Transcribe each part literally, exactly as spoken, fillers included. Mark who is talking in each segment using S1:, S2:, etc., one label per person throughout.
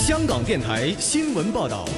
S1: 香港电台新闻报道。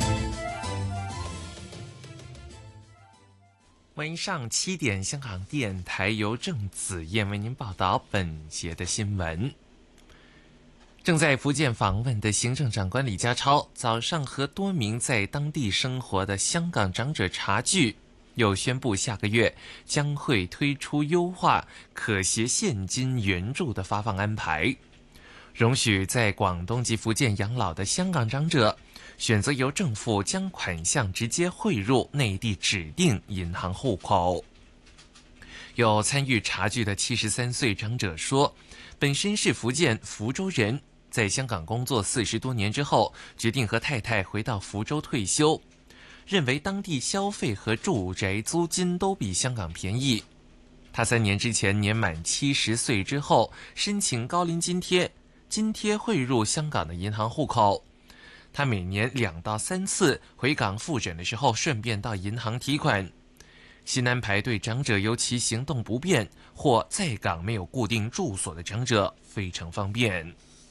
S2: 晚上七点，香港电台由郑子燕为您报道本节的新闻。正在福建访问的行政长官李家超，早上和多名在当地生活的香港长者茶聚，又宣布下个月将会推出优化可携现金援助的发放安排，容许在广东及福建养老的香港长者选择由政府将款项直接汇入内地指定银行户口。有参与茶聚的七十三岁长者说，本身是福建福州人，在香港工作四十多年之后，决定和太太回到福州退休，认为当地消费和住宅租金都比香港便宜。他三年之前年满七十岁之后申请高龄津贴，津贴汇入香港的银行户口。他每年两到三次回港复诊的时候，顺便到银行提款。新安排对长者，尤其行动不便或在港没有固定住所的长者非常方便。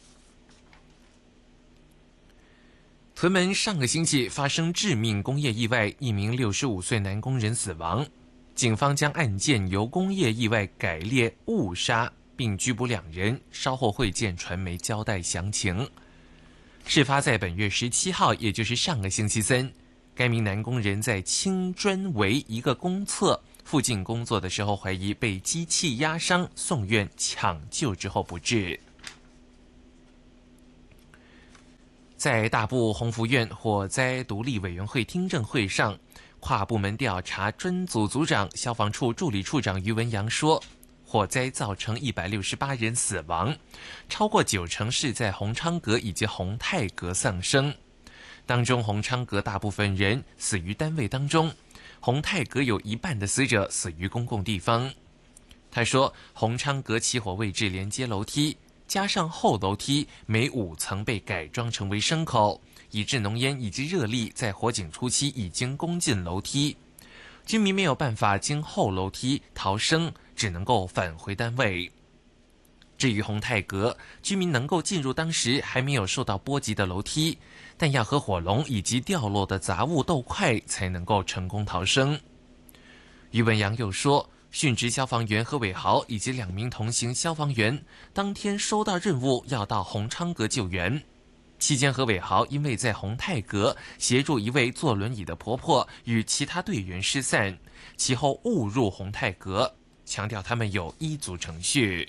S2: 屯门上个星期发生致命工业意外，一名六十五岁男工人死亡。警方将案件由工业意外改列误杀，并拘捕两人，稍后会见传媒交代详情。事发在本月十七号，也就是上个星期三。该名男工人在青砖围一个公厕附近工作的时候，怀疑被机器压伤，送院抢救之后不治。在大埔鸿福苑火灾独立委员会听证会上，跨部门调查专组组长、消防处助理处长于文阳说，火灾造成一百六十八人死亡，超过九成是在洪昌阁以及洪泰阁丧生。当中洪昌阁大部分人死于单位当中，洪泰阁有一半的死者死于公共地方。他说，洪昌阁起火位置连接楼梯，加上后楼梯每五层被改装成为牲口，以致浓烟以及热力在火警初期已经攻进楼梯，居民没有办法经后楼梯逃生，只能够返回单位。至于洪泰阁，居民能够进入当时还没有受到波及的楼梯，但要和火龙以及掉落的杂物斗快才能够成功逃生。于文阳又说，殉职消防员何伟豪以及两名同行消防员当天收到任务要到洪昌阁救援，期间何伟豪因为在洪泰阁协助一位坐轮椅的婆婆与其他队员失散，其后误入洪泰阁，强调他们有依足程序。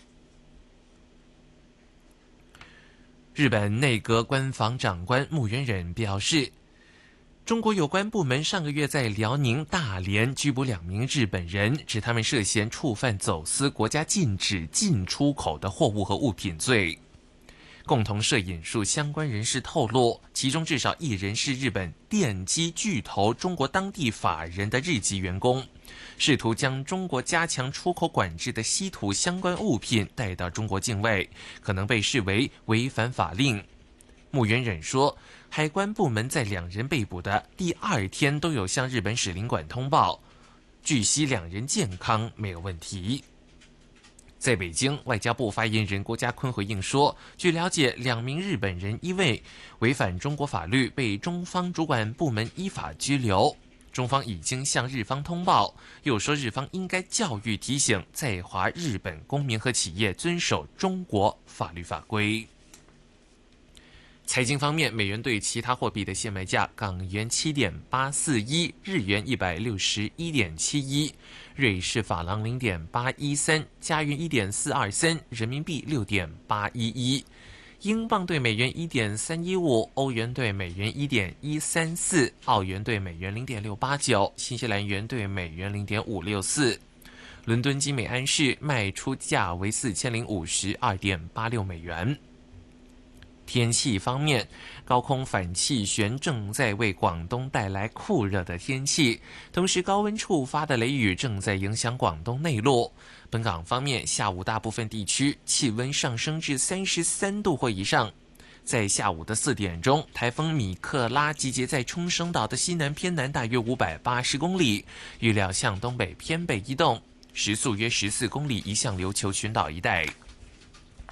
S2: 日本内阁官房长官木原忍表示，中国有关部门上个月在辽宁大连拘捕两名日本人，指他们涉嫌触犯走私国家禁止进出口的货物和物品罪。共同社引述相关人士透露，其中至少一人是日本电机巨头中国当地法人的日籍员工，试图将中国加强出口管制的稀土相关物品带到中国境外，可能被视为违反法令。木原忍说，海关部门在两人被捕的第二天都有向日本使领馆通报，据悉两人健康没有问题。在北京，外交部发言人郭家坤回应说，据了解，两名日本人因为违反中国法律被中方主管部门依法拘留，中方已经向日方通报，又说日方应该教育提醒在华日本公民和企业遵守中国法律法规。财经方面，美元对其他货币的现卖价：港元七点八四一，日元一百六十一点七一，瑞士法郎零点八一三，加元一点四二三，人民币六点八一一，英镑对美元一点三一五，欧元对美元一点一三四，澳元对美元零点六八九，新西兰元对美元零点五六四。伦敦金每安士卖出价为四千零五十二点八六美元。天气方面，高空反气旋正在为广东带来酷热的天气，同时高温触发的雷雨正在影响广东内陆。本港方面，下午大部分地区气温上升至三十三度或以上。在下午的四点钟，台风米克拉集结在冲绳岛的西南偏南大约五百八十公里，预料向东北偏北移动，时速约十四公里，移向琉球群岛一带。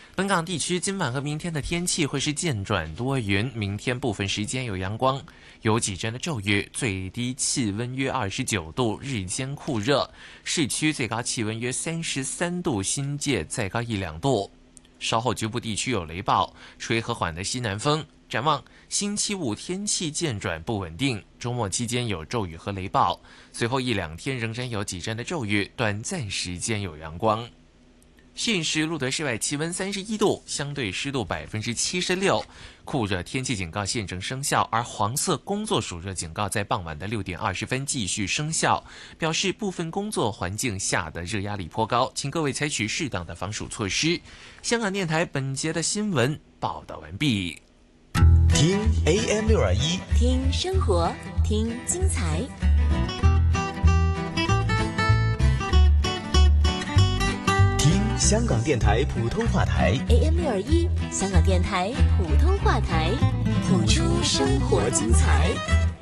S2: 本港地区今晚和明天的天气会是渐转多云，明天部分时间有阳光，有几阵的骤雨，最低气温约二十九度，日间酷热，市区最高气温约三十三度，新界再高一两度。稍后局部地区有雷暴，吹和缓的西南风。展望星期五天气渐转不稳定，周末期间有骤雨和雷暴，随后一两天仍然有几阵的骤雨，短暂时间有阳光。现时录得室外气温三十一度，相对湿度百分之七十六，酷热天气警告现正生效，而黄色工作暑热警告在傍晚的六点二十分继续生效，表示部分工作环境下的热压力颇高，请各位采取适当的防暑措施。香港电台本节的新闻报道完毕。
S3: 听 A M 六二一，
S4: 听生活，听精彩。
S3: 香港电台普通话台
S4: A M 六二一，香港电台普通话台，谱出生活精彩。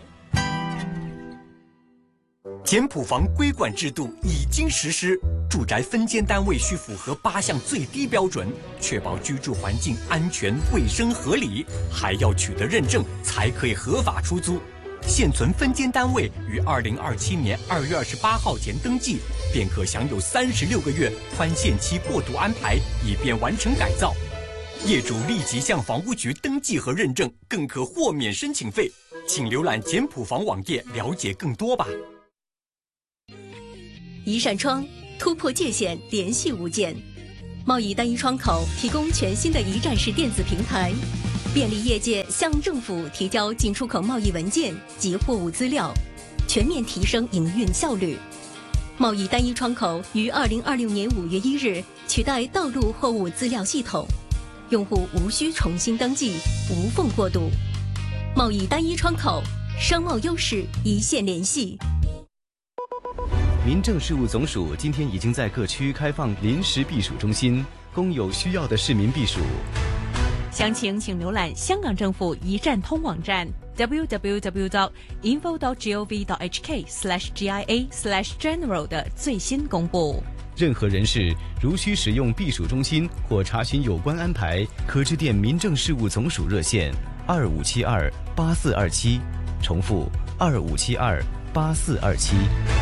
S5: 简谱房规管制度已经实施，住宅分间单位需符合八项最低标准，确保居住环境安全、卫生、合理，还要取得认证才可以合法出租。现存分间单位于二零二七年二月二十八号前登记，便可享有三十六个月宽限期过渡安排，以便完成改造。业主立即向房屋局登记和认证，更可豁免申请费。请浏览简谱房网页了解更多吧。
S6: 一扇窗突破界限，联系物件。贸易单一窗口提供全新的一站式电子平台，便利业界向政府提交进出口贸易文件及货物资料，全面提升营运效率。贸易单一窗口于二零二六年五月一日取代道路货物资料系统，用户无需重新登记，无缝过渡。贸易单一窗口，商贸优势一线联系。
S1: 民政事务总署今天已经在各区开放临时避暑中心，供有需要的市民避暑。
S7: 详情请浏览香港政府一站通网站 double-u double-u double-u dot info dot gov dot h k slash g i a slash general 的最新公布。
S1: 任何人士如需使用避暑中心或查询有关安排，可致电民政事务总署热线二五七二八四二七，重复二五七二八四二七。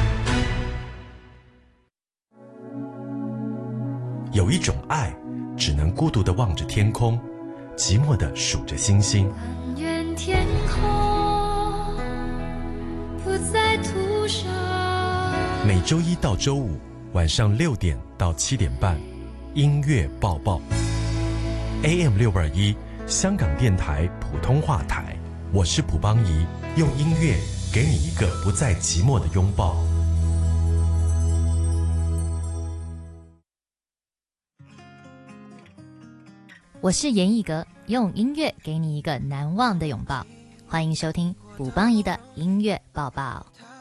S8: 有一种爱，只能孤独地望着天空，寂寞地数着星星。
S9: 但愿天空不再涂上。
S8: 每周一到周五晚上六点到七点半，音乐报报 A M 六二一香港电台普通话台，我是蒲邦仪，用音乐给你一个不再寂寞的拥抱。
S10: 我是严艺格，用音乐给你一个难忘的拥抱。欢迎收听卜邦仪的音乐报报。